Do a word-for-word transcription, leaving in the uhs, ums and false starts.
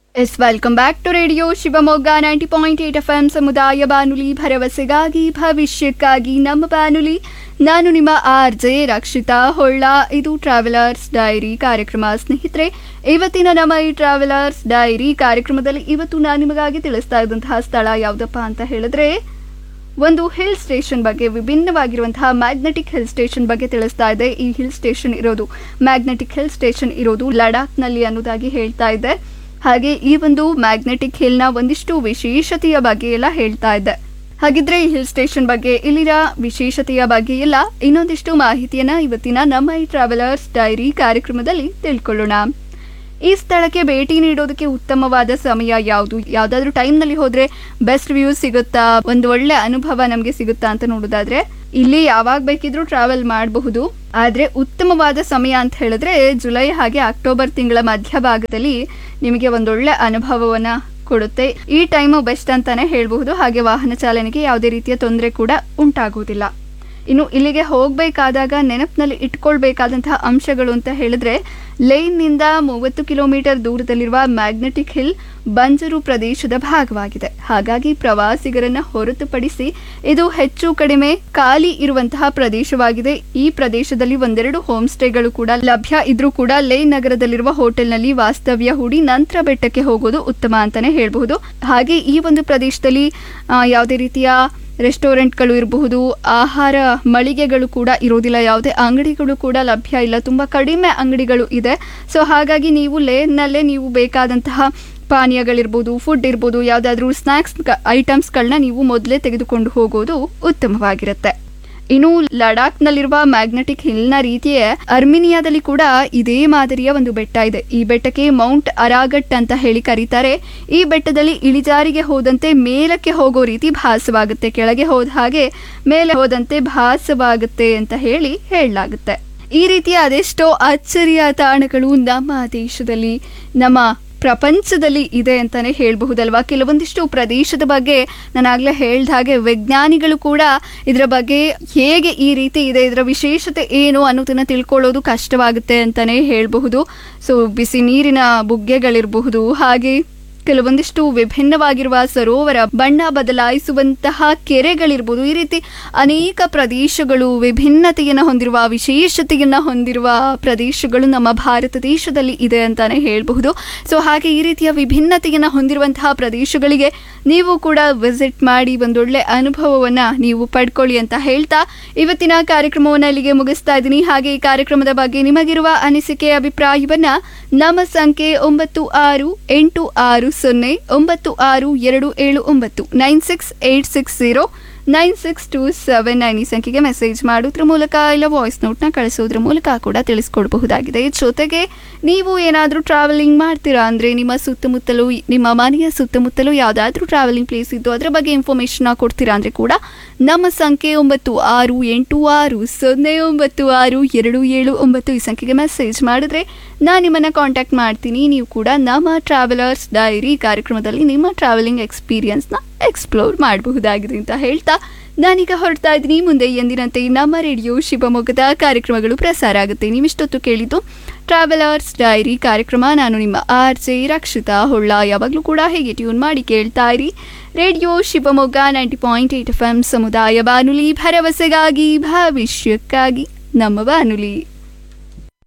S welcome back to radio Shivamogga ninety point eight F M ಸಮುದಾಯ ಬಾನುಲಿ ಭರವಸೆಗಾಗಿ ಭವಿಷ್ಯಕ್ಕಾಗಿ ನಮ್ಮ ಬಾನುಲಿ. ನಾನು ನಿಮ್ಮ ಆರ್ ಜೆ ರಕ್ಷಿತಾ ಹೊಳ್ಳ. ಇದು ಟ್ರಾವೆಲರ್ಸ್ ಡೈರಿ ಕಾರ್ಯಕ್ರಮ. ಸ್ನೇಹಿತರೆ, ಇವತ್ತಿನ ನಮ್ಮ ಈ ಟ್ರಾವೆಲರ್ಸ್ ಡೈರಿ ಕಾರ್ಯಕ್ರಮದಲ್ಲಿ ಇವತ್ತು ನಾನು ನಿಮಗಾಗಿ ತಿಳಿಸ್ತಾ ಇದ್ದಂತಹ ಸ್ಥಳ ಯಾವುದಪ್ಪ ಅಂತ ಹೇಳಿದ್ರೆ ಒಂದು ಹಿಲ್ ಸ್ಟೇಷನ್ ಬಗ್ಗೆ, ವಿಭಿನ್ನವಾಗಿರುವಂತಹ ಮ್ಯಾಗ್ನೆಟಿಕ್ ಹಿಲ್ ಸ್ಟೇಷನ್ ಬಗ್ಗೆ ತಿಳಿಸ್ತಾ ಇದೆ. ಈ ಹಿಲ್ ಸ್ಟೇಷನ್ ಇರೋದು ಮ್ಯಾಗ್ನೆಟಿಕ್ ಹಿಲ್ ಸ್ಟೇಷನ್ ಇರೋದು ಲಡಾಖ್ನಲ್ಲಿ ಅನ್ನೋದಾಗಿ ಹೇಳ್ತಾ ಇದೆ. ಹಾಗೆ ಈ ಒಂದು ಮ್ಯಾಗ್ನೆಟಿಕ್ ಹಿಲ್ನ ಒಂದಿಷ್ಟು ವಿಶೇಷತೆಯ ಬಗ್ಗೆ ಎಲ್ಲ ಹೇಳ್ತಾ ಇದೆ. ಹಾಗಿದ್ರೆ ಈ ಹಿಲ್ ಸ್ಟೇಷನ್ ಬಗ್ಗೆ, ಇಲ್ಲಿನ ವಿಶೇಷತೆಯ ಬಗ್ಗೆ ಎಲ್ಲ ಇನ್ನೊಂದಿಷ್ಟು ಮಾಹಿತಿಯನ್ನ ಇವತ್ತಿನ ನಮ್ಮ ಈ ಟ್ರಾವೆಲರ್ಸ್ ಡೈರಿ ಕಾರ್ಯಕ್ರಮದಲ್ಲಿ ತಿಳ್ಕೊಳ್ಳೋಣ. ಈ ಸ್ಥಳಕ್ಕೆ ಭೇಟಿ ನೀಡೋದಕ್ಕೆ ಉತ್ತಮವಾದ ಸಮಯ ಯಾವುದು, ಯಾವ್ದಾದ್ರು ಟೈಮ್ ನಲ್ಲಿ ಹೋದ್ರೆ ಬೆಸ್ಟ್ ವ್ಯೂ ಸಿಗುತ್ತಾ, ಒಂದು ಒಳ್ಳೆ ಅನುಭವ ನಮ್ಗೆ ಸಿಗುತ್ತಾ ಅಂತ ನೋಡೋದಾದ್ರೆ ಇಲ್ಲಿ ಯಾವಾಗ ಬೇಕಿದ್ರೂ ಟ್ರಾವೆಲ್ ಮಾಡಬಹುದು. ಆದ್ರೆ ಉತ್ತಮವಾದ ಸಮಯ ಅಂತ ಹೇಳಿದ್ರೆ ಜುಲೈ ಹಾಗೆ ಅಕ್ಟೋಬರ್ ತಿಂಗಳ ಮಧ್ಯಭಾಗದಲ್ಲಿ ನಿಮಗೆ ಒಂದೊಳ್ಳೆ ಅನುಭವವನ್ನ ಕೊಡುತ್ತೆ. ಈ ಟೈಮು ಬೆಸ್ಟ್ ಅಂತಾನೆ ಹೇಳ್ಬಹುದು. ಹಾಗೆ ವಾಹನ ಚಾಲನೆಗೆ ಯಾವುದೇ ರೀತಿಯ ತೊಂದರೆ ಕೂಡ ಉಂಟಾಗುವುದಿಲ್ಲ. ಇನ್ನು ಇಲ್ಲಿಗೆ ಹೋಗ್ಬೇಕಾದಾಗ ನೆನಪಿನಲ್ಲಿ ಇಟ್ಕೊಳ್ಬೇಕಾದಂತಹ ಅಂಶಗಳು ಅಂತ ಹೇಳಿದ್ರೆ ಲೇನ್ನಿಂದ ಮೂವತ್ತು ಕಿಲೋಮೀಟರ್ ದೂರದಲ್ಲಿರುವ ಮ್ಯಾಗ್ನೆಟಿಕ್ ಹಿಲ್ ಬಂಜರು ಪ್ರದೇಶದ ಭಾಗವಾಗಿದೆ. ಹಾಗಾಗಿ ಪ್ರವಾಸಿಗರನ್ನ ಹೊರತುಪಡಿಸಿ ಇದು ಹೆಚ್ಚು ಕಡಿಮೆ ಖಾಲಿ ಇರುವಂತಹ ಪ್ರದೇಶವಾಗಿದೆ. ಈ ಪ್ರದೇಶದಲ್ಲಿ ಒಂದೆರಡು ಹೋಮ್ ಸ್ಟೇಗಳು ಕೂಡ ಲಭ್ಯ ಇದ್ರೂ ಕೂಡ ಲೇನ್ ನಗರದಲ್ಲಿರುವ ಹೋಟೆಲ್ನಲ್ಲಿ ವಾಸ್ತವ್ಯ ಹೂಡಿ ನಂತರ ಬೆಟ್ಟಕ್ಕೆ ಹೋಗೋದು ಉತ್ತಮ ಅಂತಾನೆ ಹೇಳ್ಬಹುದು. ಹಾಗೆ ಈ ಒಂದು ಪ್ರದೇಶದಲ್ಲಿ ಯಾವುದೇ ರೀತಿಯ ರೆಸ್ಟೋರೆಂಟ್ಗಳು ಇರಬಹುದು, ಆಹಾರ ಮಳಿಗೆಗಳು ಕೂಡ ಇರೋದಿಲ್ಲ, ಯಾವುದೇ ಅಂಗಡಿಗಳು ಕೂಡ ಲಭ್ಯ ಇಲ್ಲ, ತುಂಬಾ ಕಡಿಮೆ ಅಂಗಡಿಗಳು ಇದೆ. ಸೊ ಹಾಗಾಗಿ ನೀವು ಲೇನ್ನಲ್ಲೇ ನೀವು ಬೇಕಾದಂತಹ ಪಾನೀಯಗಳಿರ್ಬೋದು, ಫುಡ್ ಇರ್ಬೋದು, ಯಾವುದಾದ್ರೂ ಸ್ನ್ಯಾಕ್ಸ್ ಐಟಮ್ಸ್ಗಳನ್ನ ನೀವು ಮೊದಲೇ ತೆಗೆದುಕೊಂಡು ಹೋಗೋದು ಉತ್ತಮವಾಗಿರುತ್ತೆ. ಇನ್ನು ಲಡಾಖ್ನಲ್ಲಿರುವ ಮ್ಯಾಗ್ನೆಟಿಕ್ ಹಿಲ್ನ ರೀತಿಯೇ ಅರ್ಮಿನಿಯಾದಲ್ಲಿ ಕೂಡ ಇದೇ ಮಾದರಿಯ ಒಂದು ಬೆಟ್ಟ ಇದೆ. ಈ ಬೆಟ್ಟಕ್ಕೆ ಮೌಂಟ್ ಅರಾಗಟ್ ಅಂತ ಹೇಳಿ ಕರೀತಾರೆ. ಈ ಬೆಟ್ಟದಲ್ಲಿ ಇಳಿಜಾರಿಗೆ ಹೋದಂತೆ ಮೇಲಕ್ಕೆ ಹೋಗೋ ರೀತಿ ಭಾಸವಾಗುತ್ತೆ, ಕೆಳಗೆ ಹೋದ ಹಾಗೆ ಮೇಲೆ ಹೋದಂತೆ ಭಾಸವಾಗುತ್ತೆ ಅಂತ ಹೇಳಿ ಹೇಳಲಾಗುತ್ತೆ. ಈ ರೀತಿಯ ಅದೆಷ್ಟೋ ಅಚ್ಚರಿಯ ತಾಣಗಳು ನಮ್ಮ ದೇಶದಲ್ಲಿ, ನಮ್ಮ ಪ್ರಪಂಚದಲ್ಲಿ ಇದೆ ಅಂತಾನೆ ಹೇಳ್ಬಹುದಲ್ವಾ. ಕೆಲವೊಂದಿಷ್ಟು ಪ್ರದೇಶದ ಬಗ್ಗೆ ನಾನಾಗ್ಲೇ ಹೇಳ್ದ ಹಾಗೆ ವಿಜ್ಞಾನಿಗಳು ಕೂಡ ಇದರ ಬಗ್ಗೆ ಹೇಗೆ ಈ ರೀತಿ ಇದೆ, ಇದರ ವಿಶೇಷತೆ ಏನು ಅನ್ನೋದನ್ನ ತಿಳ್ಕೊಳ್ಳೋದು ಕಷ್ಟವಾಗುತ್ತೆ ಅಂತಾನೆ ಹೇಳ್ಬಹುದು. ಸೊ ಬಿಸಿ ನೀರಿನ ಬುಗ್ಗೆಗಳಿರಬಹುದು, ಹಾಗೆ ಕೆಲವೊಂದಿಷ್ಟು ವಿಭಿನ್ನವಾಗಿರುವ ಸರೋವರ, ಬಣ್ಣ ಬದಲಾಯಿಸುವಂತಹ ಕೆರೆಗಳಿರ್ಬೋದು, ಈ ರೀತಿ ಅನೇಕ ಪ್ರದೇಶಗಳು ವಿಭಿನ್ನತೆಯನ್ನು ಹೊಂದಿರುವ, ವಿಶೇಷತೆಯನ್ನ ಹೊಂದಿರುವ ಪ್ರದೇಶಗಳು ನಮ್ಮ ಭಾರತ ದೇಶದಲ್ಲಿ ಇದೆ ಅಂತಾನೆ ಹೇಳಬಹುದು. ಸೊ ಹಾಗೆ ಈ ರೀತಿಯ ವಿಭಿನ್ನತೆಯನ್ನ ಹೊಂದಿರುವಂತಹ ಪ್ರದೇಶಗಳಿಗೆ ನೀವು ಕೂಡ ವಿಸಿಟ್ ಮಾಡಿ ಒಂದೊಳ್ಳೆ ಅನುಭವವನ್ನ ನೀವು ಪಡ್ಕೊಳ್ಳಿ ಅಂತ ಹೇಳ್ತಾ ಇವತ್ತಿನ ಕಾರ್ಯಕ್ರಮವನ್ನು ಇಲ್ಲಿಗೆ ಮುಗಿಸ್ತಾ ಇದ್ದೀನಿ. ಹಾಗೆ ಈ ಕಾರ್ಯಕ್ರಮದ ಬಗ್ಗೆ ನಿಮಗಿರುವ ಅನಿಸಿಕೆ, ಅಭಿಪ್ರಾಯವನ್ನ ನಮ್ಮ ಸಂಖ್ಯೆ ಒಂಬತ್ತು ಆರು ಎಂಟು ಆರು ಸೊನ್ನೆ ಒಂಬತ್ತು ಆರು ಎರಡು ಏಳು ಒಂಬತ್ತು nine six eight six zero nine six two seven nine ಈ ಸಂಖ್ಯೆಗೆ ಮೆಸೇಜ್ ಮಾಡೋದ್ರ ಮೂಲಕ ಇಲ್ಲ ವಾಯ್ಸ್ ನೋಟ್ನ ಕಳಿಸೋದ್ರ ಮೂಲಕ ಕೂಡ ತಿಳಿಸ್ಕೊಡ್ಬಹುದಾಗಿದೆ. ಜೊತೆಗೆ ನೀವು ಏನಾದರೂ ಟ್ರಾವೆಲಿಂಗ್ ಮಾಡ್ತೀರಾ ಅಂದರೆ ನಿಮ್ಮ ಸುತ್ತಮುತ್ತಲೂ, ನಿಮ್ಮ ಮನೆಯ ಸುತ್ತಮುತ್ತಲೂ ಯಾವುದಾದ್ರೂ ಟ್ರಾವೆಲಿಂಗ್ ಪ್ಲೇಸ್ ಇದ್ದು ಅದರ ಬಗ್ಗೆ ಇನ್ಫಾರ್ಮೇಷನ್ನ ಕೊಡ್ತೀರಾ ಅಂದರೆ ಕೂಡ ನಮ್ಮ ಸಂಖ್ಯೆ ಒಂಬತ್ತು ಆರು ಎಂಟು ಆರು ಸೊನ್ನೆ ಒಂಬತ್ತು ಆರು ಎರಡು ಏಳು ಒಂಬತ್ತು ಈ ಸಂಖ್ಯೆಗೆ ಮೆಸೇಜ್ ಮಾಡಿದ್ರೆ ನಾನು ನಿಮ್ಮನ್ನು ಕಾಂಟ್ಯಾಕ್ಟ್ ಮಾಡ್ತೀನಿ. ನೀವು ಕೂಡ ನಮ್ಮ ಟ್ರಾವೆಲರ್ಸ್ ಡೈರಿ ಕಾರ್ಯಕ್ರಮದಲ್ಲಿ ನಿಮ್ಮ ಟ್ರಾವೆಲಿಂಗ್ ಎಕ್ಸ್ಪೀರಿಯನ್ಸ್ನ ಎಕ್ಸ್ಪ್ಲೋರ್ ಮಾಡಬಹುದಾಗಿದೆ ಅಂತ ಹೇಳ್ತಾ ನಾನೀಗ ಹೊರಡ್ತಾ ಇದ್ದೀನಿ. ಮುಂದೆ ಎಂದಿನಂತೆ ನಮ್ಮ ರೇಡಿಯೋ ಶಿವಮೊಗ್ಗದ ಕಾರ್ಯಕ್ರಮಗಳು ಪ್ರಸಾರ ಆಗುತ್ತೆ. ನೀವಿಷ್ಟೊತ್ತು ಕೇಳಿದ್ದು ಟ್ರಾವೆಲರ್ಸ್ ಡೈರಿ ಕಾರ್ಯಕ್ರಮ. ನಾನು ನಿಮ್ಮ ಆರ್ ಜೆ ರಕ್ಷಿತಾ ಹೊಳ್ಳ. ಯಾವಾಗಲೂ ಕೂಡ ಹೇಗೆ ಟ್ಯೂನ್ ಮಾಡಿ ಕೇಳ್ತಾ ಇರಿ radio Shivamogga ninety point eight F M ಸಮುದಾಯ ಬಾನುಲಿ ಭರವಸೆಗಾಗಿ ಭವಿಷ್ಯಕ್ಕಾಗಿ ನಮ್ಮ ಬಾನುಲಿ.